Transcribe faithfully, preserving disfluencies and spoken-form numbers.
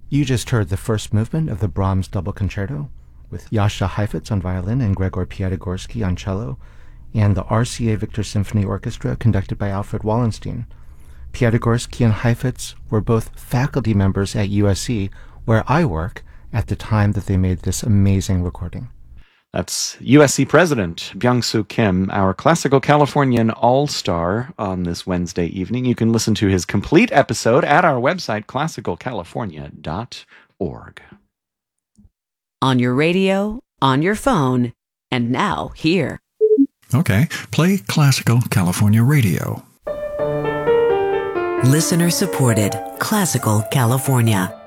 You just heard the first movement of the Brahms Double Concerto with Jascha Heifetz on violin and Gregor Piatigorsky on cello, and the R C A Victor Symphony Orchestra conducted by Alfred Wallenstein. Piatigorsky and Heifetz were both faculty members at U S C, where I work, at the time that they made this amazing recording. That's U S C President Byung-Soo Kim, our Classical Californian all-star on this Wednesday evening. You can listen to his complete episode at our website, classical california dot org. On your radio, on your phone, and now here. Okay, play Classical California Radio. Listener supported Classical California.